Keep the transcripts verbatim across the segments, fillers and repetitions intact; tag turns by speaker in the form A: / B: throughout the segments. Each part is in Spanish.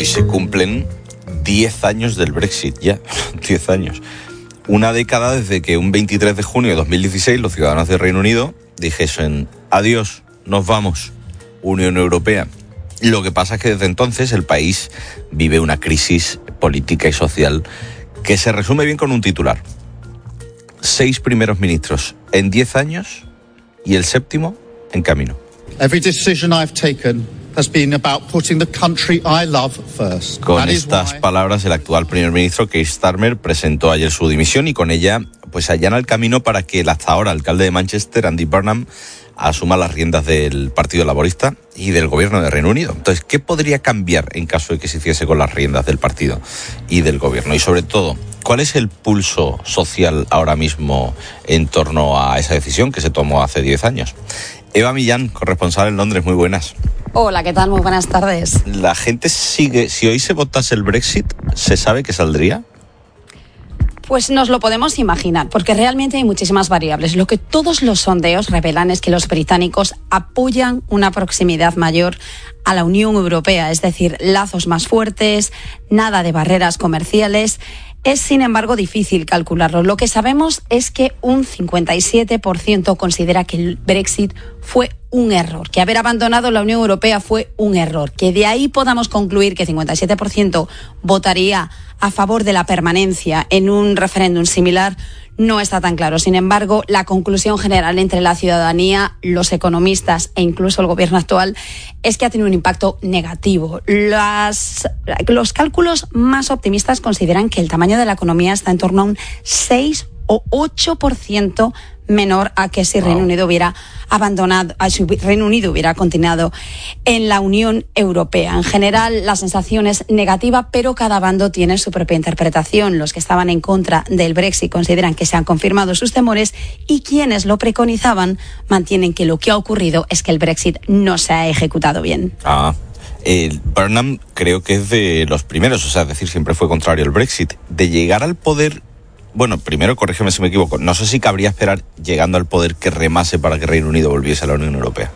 A: Hoy se cumplen diez años del Brexit, ya, diez años. Una década desde que un veintitrés de junio de dos mil dieciséis los ciudadanos del Reino Unido dijesen adiós, nos vamos, Unión Europea. Lo que pasa es que desde entonces el país vive una crisis política y social que se resume bien con un titular. Seis primeros ministros en diez años y el séptimo en camino.
B: Every decision I've taken has been about putting the country I love first.
A: Con estas palabras, el actual primer ministro Keir Starmer presentó ayer su dimisión y con ella pues allana el camino para que el hasta ahora alcalde de Manchester, Andy Burnham, asuma las riendas del Partido Laborista y del gobierno de Reino Unido. Entonces, ¿qué podría cambiar en caso de que se hiciese con las riendas del partido y del gobierno? Y sobre todo, ¿cuál es el pulso social ahora mismo en torno a esa decisión que se tomó hace diez años? Eva Millán, corresponsal en Londres, muy buenas.
C: Hola, ¿qué tal? Muy buenas tardes.
A: ¿La gente sigue, si hoy se votase el Brexit, se sabe que saldría?
C: Pues nos lo podemos imaginar, porque realmente hay muchísimas variables. Lo que todos los sondeos revelan es que los británicos apoyan una proximidad mayor a la Unión Europea, es decir, lazos más fuertes, nada de barreras comerciales. Es, sin embargo, difícil calcularlo. Lo que sabemos es que un cincuenta y siete por ciento considera que el Brexit fue un error, que haber abandonado la Unión Europea fue un error, que de ahí podamos concluir que cincuenta y siete por ciento votaría a favor de la permanencia en un referéndum similar, no está tan claro. Sin embargo, la conclusión general entre la ciudadanía, los economistas e incluso el gobierno actual es que ha tenido un impacto negativo. Las, los cálculos más optimistas consideran que el tamaño de la economía está en torno a un seis o ocho por ciento menor a que si wow. Reino Unido hubiera abandonado, a si Reino Unido hubiera continuado en la Unión Europea. En general, la sensación es negativa, pero cada bando tiene su propia interpretación. Los que estaban en contra del Brexit consideran que se han confirmado sus temores y quienes lo preconizaban mantienen que lo que ha ocurrido es que el Brexit no se ha ejecutado bien.
A: Ah. El Burnham creo que es de los primeros, o sea, es decir, siempre fue contrario al Brexit. De llegar al poder, bueno, primero, corrígeme si me equivoco, no sé si cabría esperar, llegando al poder, que remase para que Reino Unido volviese a la Unión Europea.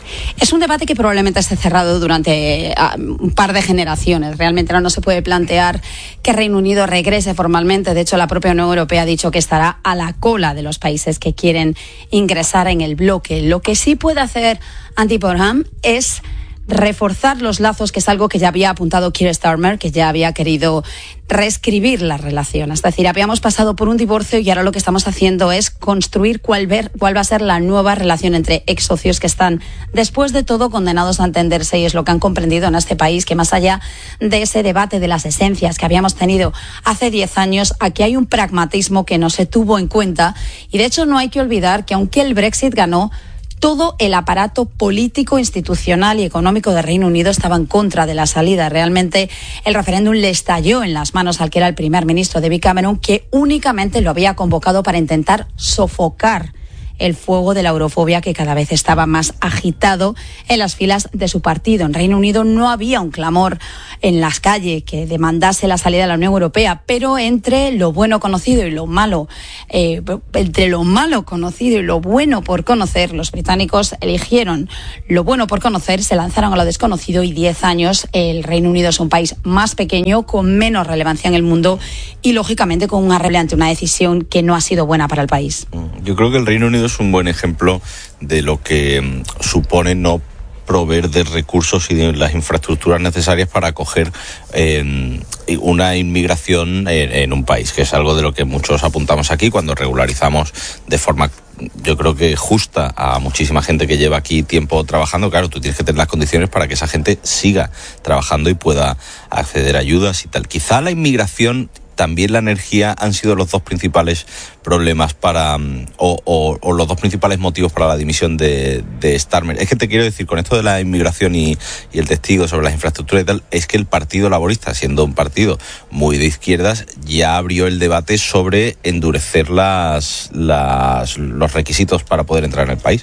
C: Es un debate que probablemente esté cerrado durante uh, un par de generaciones. Realmente no, no se puede plantear que Reino Unido regrese formalmente. De hecho, la propia Unión Europea ha dicho que estará a la cola de los países que quieren ingresar en el bloque. Lo que sí puede hacer Andy Burnham es reforzar los lazos, que es algo que ya había apuntado Keir Starmer, que ya había querido reescribir la relación. Es decir, habíamos pasado por un divorcio y ahora lo que estamos haciendo es construir cuál, ver, cuál va a ser la nueva relación entre ex socios que están, después de todo, condenados a entenderse, y es lo que han comprendido en este país, que más allá de ese debate de las esencias que habíamos tenido hace diez años, aquí hay un pragmatismo que no se tuvo en cuenta. Y de hecho no hay que olvidar que aunque el Brexit ganó, todo el aparato político, institucional y económico de Reino Unido estaba en contra de la salida. Realmente el referéndum le estalló en las manos al que era el primer ministro, David Cameron, que únicamente lo había convocado para intentar sofocar el fuego de la eurofobia que cada vez estaba más agitado en las filas de su partido. En Reino Unido no había un clamor en las calles que demandase la salida de la Unión Europea, pero entre lo bueno conocido y lo malo, eh, entre lo malo conocido y lo bueno por conocer, los británicos eligieron lo bueno por conocer, se lanzaron a lo desconocido y diez años el Reino Unido es un país más pequeño, con menos relevancia en el mundo y lógicamente con una rebelión ante una decisión que no ha sido buena para el país.
A: Yo creo que el Reino Unido es un buen ejemplo de lo que um, supone no proveer de recursos y de las infraestructuras necesarias para acoger eh, una inmigración en, en un país, que es algo de lo que muchos apuntamos aquí cuando regularizamos de forma, yo creo que justa, a muchísima gente que lleva aquí tiempo trabajando. Claro, tú tienes que tener las condiciones para que esa gente siga trabajando y pueda acceder a ayudas y tal. Quizá la inmigración, también la energía, han sido los dos principales problemas para, o, o, o los dos principales motivos para la dimisión de, de Starmer. Es que te quiero decir, con esto de la inmigración y, y el testigo sobre las infraestructuras y tal, es que el Partido Laborista, siendo un partido muy de izquierdas, ya abrió el debate sobre endurecer las, las, los requisitos para poder entrar en el país.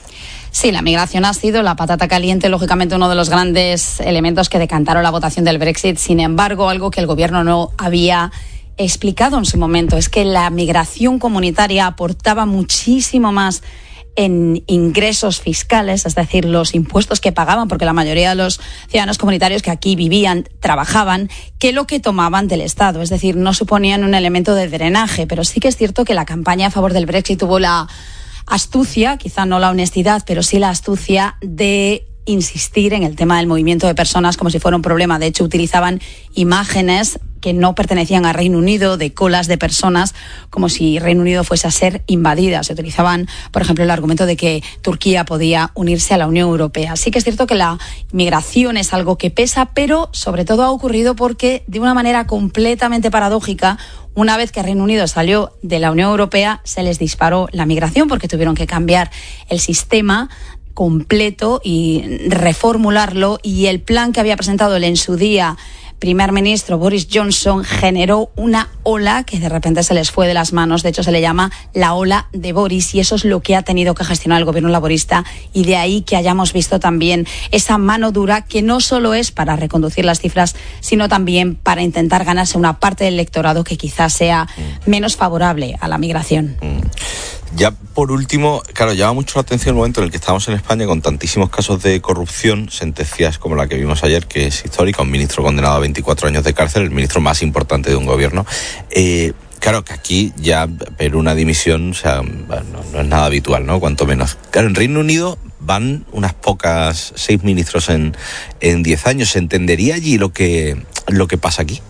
C: Sí, la migración ha sido la patata caliente, lógicamente uno de los grandes elementos que decantaron la votación del Brexit. Sin embargo, algo que el gobierno no había explicado en su momento es que la migración comunitaria aportaba muchísimo más en ingresos fiscales, es decir, los impuestos que pagaban, porque la mayoría de los ciudadanos comunitarios que aquí vivían, trabajaban, que lo que tomaban del Estado. Es decir, no suponían un elemento de drenaje, pero sí que es cierto que la campaña a favor del Brexit tuvo la astucia, quizá no la honestidad, pero sí la astucia de insistir en el tema del movimiento de personas como si fuera un problema. De hecho, utilizaban imágenes que no pertenecían a Reino Unido, de colas de personas, como si Reino Unido fuese a ser invadida. Se utilizaban, por ejemplo, el argumento de que Turquía podía unirse a la Unión Europea. Sí que es cierto que la migración es algo que pesa, pero sobre todo ha ocurrido porque, de una manera completamente paradójica, una vez que Reino Unido salió de la Unión Europea, se les disparó la migración porque tuvieron que cambiar el sistema completo y reformularlo, y el plan que había presentado él en su día primer ministro Boris Johnson generó una ola que de repente se les fue de las manos. De hecho, se le llama la ola de Boris, y eso es lo que ha tenido que gestionar el gobierno laborista, y de ahí que hayamos visto también esa mano dura que no solo es para reconducir las cifras, sino también para intentar ganarse una parte del electorado que quizás sea menos favorable a la migración.
A: Ya por último, claro, llama mucho la atención el momento en el que estamos en España con tantísimos casos de corrupción, sentencias como la que vimos ayer, que es histórica, un ministro condenado a veinticuatro años de cárcel, el ministro más importante de un gobierno. Eh, claro que aquí ya, pero una dimisión, o sea, no, no es nada habitual, ¿no? Cuanto menos. Claro, en Reino Unido van unas pocas, seis ministros en en diez años. ¿Se entendería allí lo que lo que pasa aquí?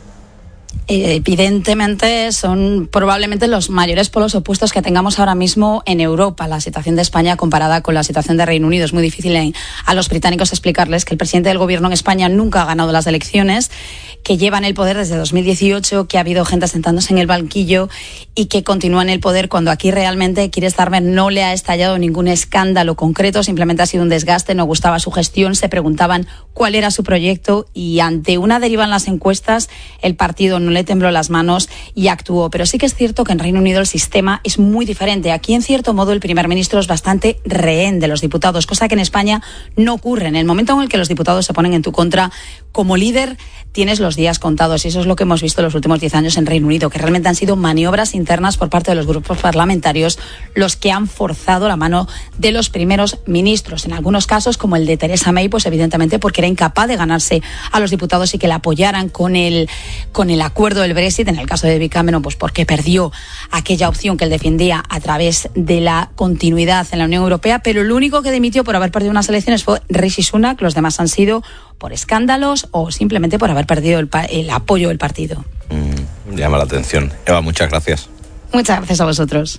C: Evidentemente son probablemente los mayores polos opuestos que tengamos ahora mismo en Europa. La situación de España comparada con la situación de Reino Unido. Es muy difícil en, a los británicos explicarles que el presidente del gobierno en España nunca ha ganado las elecciones, que lleva en el poder desde dos mil dieciocho, que ha habido gente sentándose en el banquillo y que continúa en el poder cuando aquí realmente Keir Starmer no le ha estallado ningún escándalo concreto, simplemente ha sido un desgaste, no gustaba su gestión, se preguntaban cuál era su proyecto, y ante una deriva en las encuestas el partido no le tembló las manos y actuó. Pero sí que es cierto que en Reino Unido el sistema es muy diferente. Aquí, en cierto modo, el primer ministro es bastante rehén de los diputados, cosa que en España no ocurre. En el momento en el que los diputados se ponen en tu contra, como líder tienes los días contados, y eso es lo que hemos visto en los últimos diez años en Reino Unido, que realmente han sido maniobras internas por parte de los grupos parlamentarios los que han forzado la mano de los primeros ministros. En algunos casos, como el de Theresa May, pues evidentemente porque era incapaz de ganarse a los diputados y que la apoyaran con el, con el acuerdo del Brexit. En el caso de David Cameron, pues porque perdió aquella opción que él defendía a través de la continuidad en la Unión Europea, pero el único que dimitió por haber perdido unas elecciones fue Rishi Sunak. Los demás han sido por escándalos o simplemente por haber perdido el, el apoyo del partido.
A: Mm, llama la atención. Eva, muchas gracias.
C: Muchas gracias a vosotros.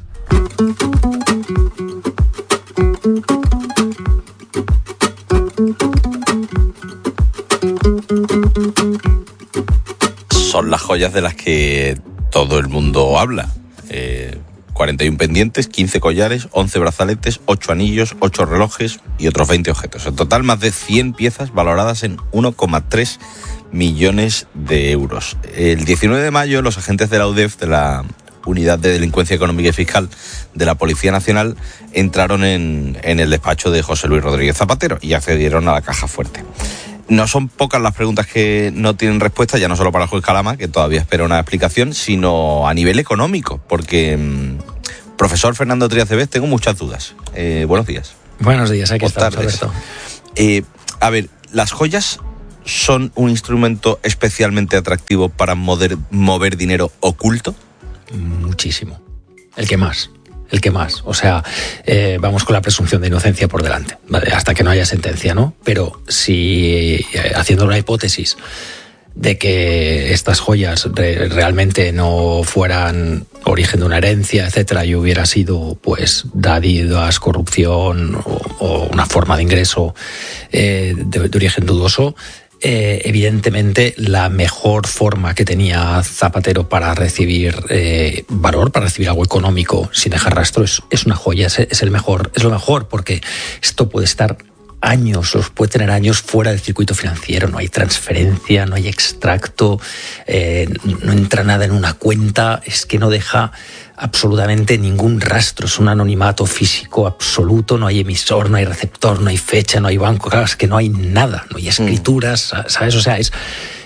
A: Son las joyas de las que todo el mundo habla. Eh, cuarenta y uno pendientes, quince collares, once brazaletes, ocho anillos, ocho relojes y otros veinte objetos. En total, más de cien piezas valoradas en uno coma tres millones de euros. El diecinueve de mayo, los agentes de la U D E F, de la Unidad de Delincuencia Económica y Fiscal de la Policía Nacional, entraron en, en el despacho de José Luis Rodríguez Zapatero y accedieron a la caja fuerte. No son pocas las preguntas que no tienen respuesta, ya no solo para el juez Calama, que todavía espera una explicación, sino a nivel económico, porque, mmm, profesor Fernando Trías de Bes, tengo muchas dudas. Eh, buenos días.
D: Buenos días, aquí estamos, Alberto.
A: Eh, a ver, ¿las joyas son un instrumento especialmente atractivo para mover, mover dinero oculto?
D: Muchísimo. El que más. El que más. O sea, eh, vamos con la presunción de inocencia por delante, ¿vale? Hasta que no haya sentencia, ¿no? Pero si, eh, haciendo una hipótesis de que estas joyas re- realmente no fueran origen de una herencia, etcétera, y hubiera sido, pues, dádivas, corrupción o, o una forma de ingreso eh, de, de origen dudoso, Eh, evidentemente la mejor forma que tenía Zapatero para recibir eh, valor, para recibir algo económico sin dejar rastro, es, es una joya, es, es el mejor, es lo mejor, porque esto puede estar años, los puede tener años fuera del circuito financiero, no hay transferencia, no hay extracto, eh, no entra nada en una cuenta, es que no deja absolutamente ningún rastro, es un anonimato físico absoluto, no hay emisor, no hay receptor, no hay fecha, no hay banco, claro, es que no hay nada, no hay escrituras, ¿sabes? O sea, es,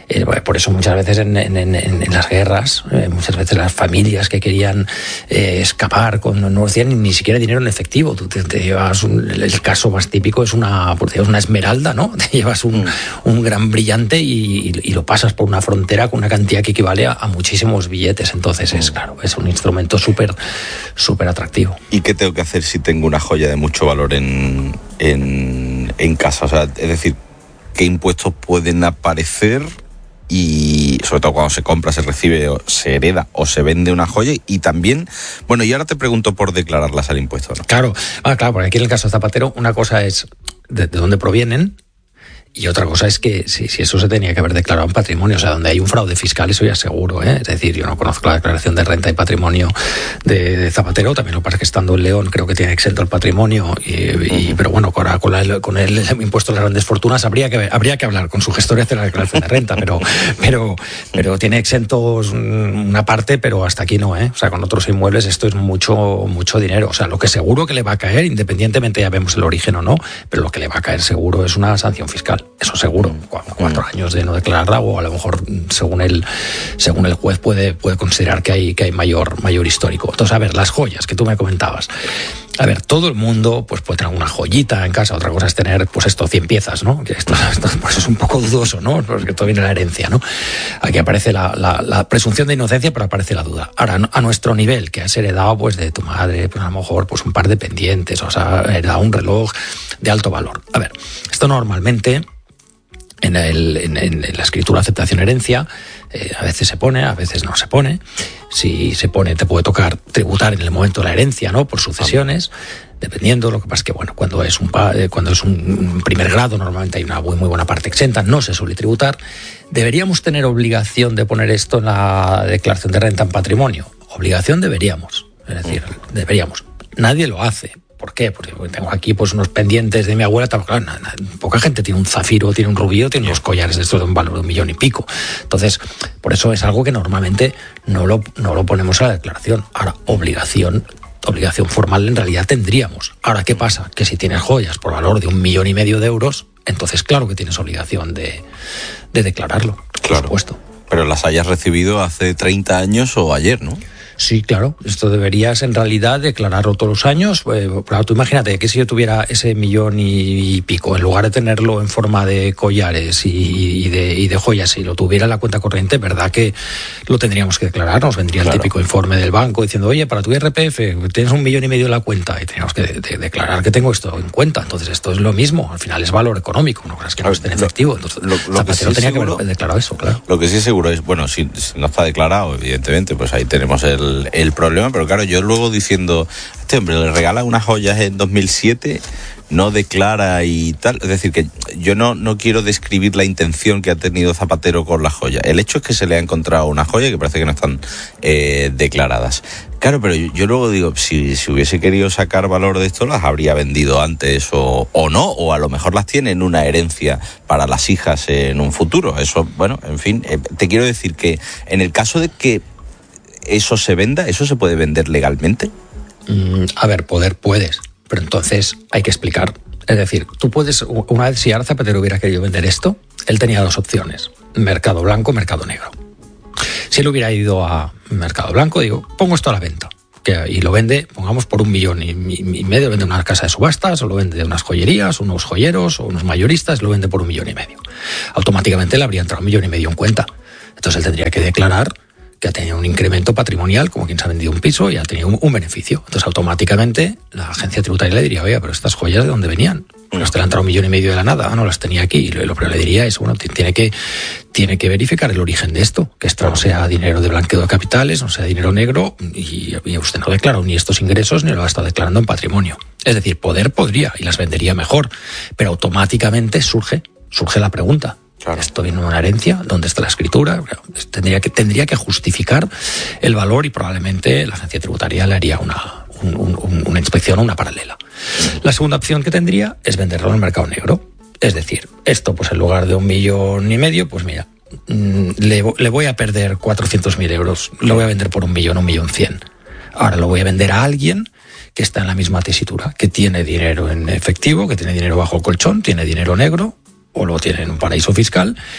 D: Eh, por eso muchas veces en, en, en, en las guerras, eh, muchas veces las familias que querían eh, escapar con, no recibían ni, ni siquiera dinero en efectivo. Tú te, te llevas un, el caso más típico es una, pues, una esmeralda, ¿no? Te llevas un, un gran brillante y, y, y lo pasas por una frontera con una cantidad que equivale a, a muchísimos billetes. Entonces es claro, es un instrumento súper súper atractivo.
A: ¿Y qué tengo que hacer si tengo una joya de mucho valor en, en, en casa? O sea, es decir, ¿qué impuestos pueden aparecer? Y sobre todo cuando se compra, se recibe, se hereda o se vende una joya. Y también, bueno, y ahora te pregunto por declararlas al impuesto, ¿no?
D: Claro, ah, claro, porque aquí en el caso de Zapatero, una cosa es de, de dónde provienen. Y otra cosa es que si, si eso se tenía que haber declarado en patrimonio, o sea, donde hay un fraude fiscal, eso ya es seguro, ¿eh? Es decir, yo no conozco la declaración de renta y patrimonio de, de Zapatero, también lo que pasa es que estando en León creo que tiene exento el patrimonio, y, y, pero bueno, con, con, la, con el, el impuesto a las grandes fortunas habría que, habría que hablar con su gestor y hacer la declaración de renta, pero, pero, pero tiene exentos una parte, pero hasta aquí no, ¿eh? O sea, con otros inmuebles esto es mucho, mucho dinero, o sea, lo que seguro que le va a caer, independientemente ya vemos el origen o no, pero lo que le va a caer seguro es una sanción fiscal. Eso seguro, cuatro años de no declararla, o a lo mejor según el según el juez puede, puede considerar que hay, que hay mayor, mayor histórico. Entonces, a ver, las joyas que tú me comentabas. A ver, todo el mundo pues puede tener una joyita en casa, otra cosa es tener, pues esto, cien piezas, ¿no? Que esto, esto pues es un poco dudoso, ¿no? Porque todo viene de la herencia, ¿no? Aquí aparece la, la, la presunción de inocencia, pero aparece la duda. Ahora, a nuestro nivel, que has heredado pues de tu madre, pues a lo mejor pues un par de pendientes, o sea, heredado un reloj de alto valor. A ver, esto normalmente En, el, en, en la escritura aceptación herencia, eh, a veces se pone, a veces no se pone. Si se pone, te puede tocar tributar en el momento de la herencia, ¿no? Por sucesiones, dependiendo. Lo que pasa es que, bueno, cuando es un cuando es un primer grado, normalmente hay una muy, muy buena parte exenta, no se suele tributar. ¿Deberíamos tener obligación de poner esto en la declaración de renta en patrimonio? Obligación deberíamos, es decir, deberíamos. Nadie lo hace. ¿Por qué? Porque tengo aquí pues unos pendientes de mi abuela. Claro, na, na, poca gente tiene un zafiro, tiene un rubí, tiene unos collares de estos de un valor de un millón y pico. Entonces, por eso es algo que normalmente no lo, no lo ponemos a la declaración. Ahora, obligación, obligación formal en realidad tendríamos. Ahora, ¿qué pasa? Que si tienes joyas por valor de un millón y medio de euros, entonces claro que tienes obligación de, de declararlo, por
A: claro.
D: supuesto.
A: Pero las hayas recibido hace treinta años o ayer, ¿no?
D: Sí, claro. Esto deberías en realidad declararlo todos los años. Eh, claro, tú imagínate que si yo tuviera ese millón y pico, en lugar de tenerlo en forma de collares y, y, de, y de joyas, si lo tuviera en la cuenta corriente, ¿verdad que lo tendríamos que declarar? Nos vendría claro. El típico informe del banco diciendo, oye, para tu I R P F tienes un millón y medio en la cuenta y tenemos que de, de, declarar que tengo esto en cuenta. Entonces esto es lo mismo. Al final es valor económico, no es que no esté en efectivo. Entonces,
A: lo, lo que sí
D: tenía
A: seguro,
D: que haber declarado eso, claro.
A: Lo que sí seguro es, bueno, si, si no está declarado, evidentemente, pues ahí tenemos el El, el problema, pero claro, yo luego diciendo, este hombre le regala unas joyas en dos mil siete, no declara y tal, es decir, que yo no, no quiero describir la intención que ha tenido Zapatero con las joyas. El hecho es que se le ha encontrado una joya que parece que no están eh, declaradas. Claro, pero yo, yo luego digo, si, si hubiese querido sacar valor de esto, las habría vendido antes o, o no, o a lo mejor las tiene en una herencia para las hijas en un futuro. Eso, bueno, en fin, eh, te quiero decir que en el caso de que eso se venda, ¿eso se puede vender legalmente?
D: Mm, a ver, poder puedes, pero entonces hay que explicar. Es decir, tú puedes, una vez si ahora Zapatero hubiera querido vender esto, él tenía dos opciones, mercado blanco, mercado negro. Si él hubiera ido a mercado blanco, digo, pongo esto a la venta, que, y lo vende, pongamos, por un millón y, y, y medio, lo vende una casa de subastas, o lo vende de unas joyerías, unos joyeros, o unos mayoristas, lo vende por un millón y medio. Automáticamente le habría entrado un millón y medio en cuenta. Entonces él tendría que declarar que ha tenido un incremento patrimonial, como quien se ha vendido un piso y ha tenido un, un beneficio. Entonces, automáticamente, la agencia tributaria le diría, oye, pero estas joyas, ¿de dónde venían? Pues este le ha entrado un millón y medio de la nada, no las tenía aquí. Y lo, lo que le diría es, bueno, tiene que, tiene que verificar el origen de esto, que esto no sea dinero de blanqueo de capitales, no sea dinero negro, y, y usted no declaró ni estos ingresos ni lo ha estado declarando en patrimonio. Es decir, poder podría y las vendería mejor, pero automáticamente surge, surge la pregunta. Claro. Esto viene de una herencia, ¿dónde está la escritura? Tendría que, tendría que justificar el valor y probablemente la agencia tributaria le haría una, un, un, una inspección o una paralela. La segunda opción que tendría es venderlo en el mercado negro. Es decir, esto pues en lugar de un millón y medio, pues mira, le, le voy a perder cuatrocientos mil euros, lo voy a vender por un millón, un millón cien. Ahora lo voy a vender a alguien que está en la misma tesitura, que tiene dinero en efectivo, que tiene dinero bajo el colchón, tiene dinero negro, o lo tiene en un paraíso fiscal,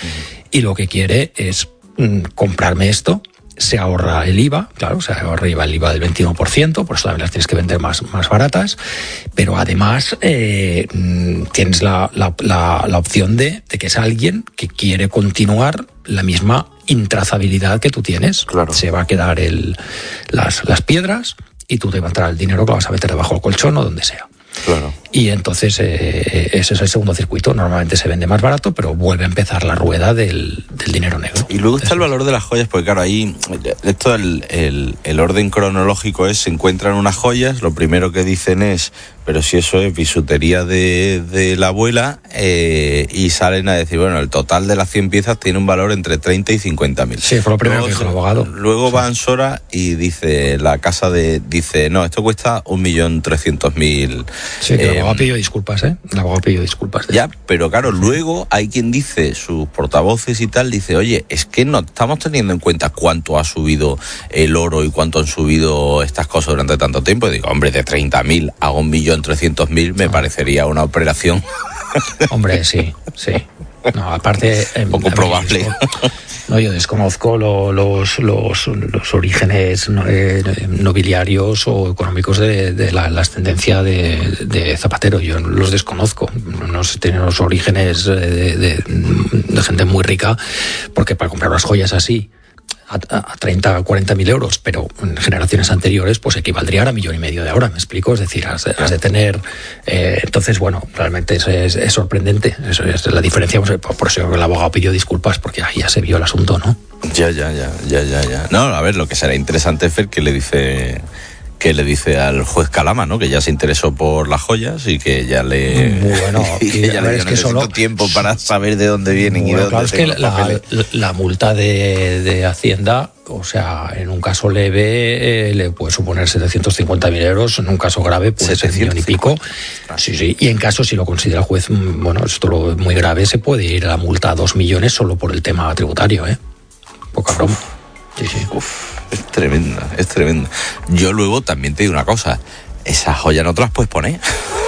D: y lo que quiere es mm, comprarme esto. Se ahorra el I V A, claro, se ahorra el I V A del veintiuno por ciento, por eso también las tienes que vender más, más baratas, pero además eh, tienes la, la, la, la opción de, de que es alguien que quiere continuar la misma intrazabilidad que tú tienes.
A: Claro.
D: Se va a quedar el, las, las piedras y tú te va a entrar el dinero que vas a meter debajo del colchón o donde sea.
A: Claro.
D: Y entonces eh, ese es el segundo circuito. Normalmente se vende más barato, pero vuelve a empezar la rueda del, del dinero negro.
A: Y luego está el valor de las joyas, porque claro, ahí esto el, el, el orden cronológico es: se encuentran unas joyas, lo primero que dicen es, pero si eso es bisutería de, de la abuela, eh, y salen a decir, bueno, el total de las cien piezas tiene un valor entre treinta y cincuenta mil.
D: Sí, fue lo primero luego, que dijo el abogado.
A: Luego sí. Va Ansora y dice, la casa de, dice, no, esto cuesta un millón trescientos mil.
D: Sí, que eh, el abogado pidió disculpas, ¿eh? El abogado pidió disculpas.
A: Ya, pero claro, luego hay quien dice, sus portavoces y tal, dice, oye, es que no estamos teniendo en cuenta cuánto ha subido el oro y cuánto han subido estas cosas durante tanto tiempo. Y digo, hombre, de treinta mil a un millón trescientos mil me parecería una operación.
D: Hombre, sí, sí. No, aparte... Eh,
A: poco probable.
D: No, yo desconozco lo, los, los, los orígenes eh, nobiliarios o económicos de, de la, la ascendencia de, de Zapatero. Yo los desconozco. No sé, tienen los orígenes de, de, de gente muy rica, porque para comprar unas joyas así a, a treinta, cuarenta mil euros, pero en generaciones anteriores pues equivaldría a millón y medio de ahora, ¿me explico? Es decir, has de, has de tener... Eh, entonces, bueno, realmente es, es, es sorprendente. Eso es la diferencia. Por eso el abogado pidió disculpas, porque ahí ya se vio el asunto, ¿no?
A: Ya, ya, ya, ya, ya, ya. No, a ver, lo que será interesante es ver qué le dice... que le dice al juez Calama, ¿no? Que ya se interesó por las joyas y que ya le...
D: Muy bueno.
A: y que ya le dio, necesito solo... tiempo para saber de dónde vienen bueno, y de dónde...
D: Claro, es que la, la, la multa de, de Hacienda, o sea, en un caso leve eh, le puede suponer setecientos cincuenta mil euros, en un caso grave puede ser un millón y pico. Sí, sí. Y en caso, si lo considera el juez, bueno, esto lo muy grave, se puede ir a la multa a dos millones solo por el tema tributario, ¿eh? Poca broma. Sí, sí.
A: Uf. Es tremenda, es tremenda. Yo luego también te digo una cosa, esas joyas no te las puedes poner.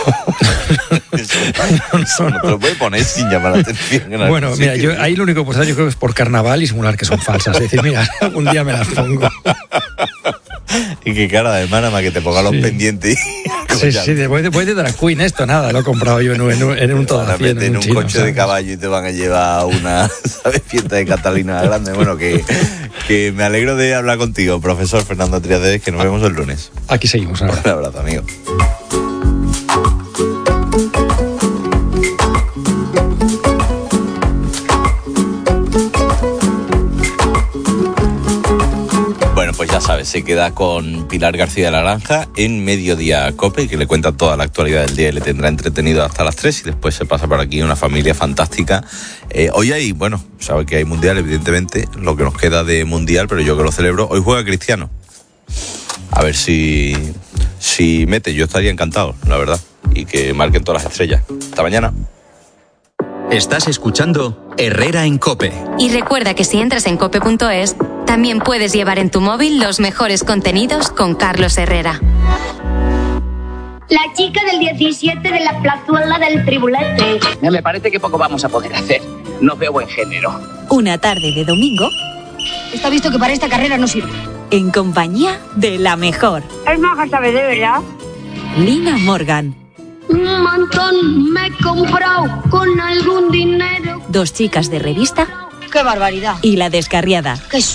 A: Eso, eso no te lo puedes poner sin llamar la atención.
D: Bueno, mira, yo ahí lo único que puedo hacer yo creo que es por carnaval y simular que son falsas. Es decir, mira, algún día me las pongo.
A: Y qué cara de mano, más que te ponga los
D: sí.
A: pendientes.
D: Sí, sí, después de, de drag queen esto, nada, lo he comprado yo en un, en un, en un todo
A: en, en un, un chino, coche ¿sabes? De caballo y te van a llevar a una, ¿sabes? Fiesta de Catalina grande. Bueno, que, que me alegro de hablar contigo, profesor Fernando Triaderes, que nos vemos el lunes.
D: Aquí seguimos ahora.
A: Un abrazo, amigo. Pues ya sabes, se queda con Pilar García de la Granja en Mediodía Cope, que le cuenta toda la actualidad del día y le tendrá entretenido hasta las tres, y después se pasa por aquí una familia fantástica. Eh, hoy hay, bueno, sabe que hay mundial, evidentemente, lo que nos queda de mundial, pero yo que lo celebro. Hoy juega Cristiano. A ver si, si mete, yo estaría encantado, la verdad, y que marquen todas las estrellas. Hasta mañana.
E: Estás escuchando Herrera en Cope.
F: Y recuerda que si entras en cope punto es, también puedes llevar en tu móvil los mejores contenidos con Carlos Herrera.
G: La chica del diecisiete de la plazuela del Tribulete.
H: Me parece que poco vamos a poder hacer. No veo buen género.
I: Una tarde de domingo.
G: Está visto que para esta carrera no sirve.
I: En compañía de la mejor.
G: Es maja, sabe de verdad.
I: Lina Morgan.
G: Un montón me he comprado con algún dinero.
I: Dos chicas de revista.
G: ¡Qué barbaridad!
I: Y La Descarriada.
G: ¡Qué